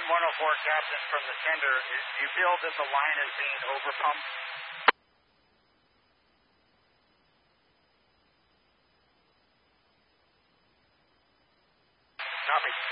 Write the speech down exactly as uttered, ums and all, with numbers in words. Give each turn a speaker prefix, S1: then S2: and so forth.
S1: one oh four, Captain, from the tender. Do you feel that the line is being overpumped? Copy.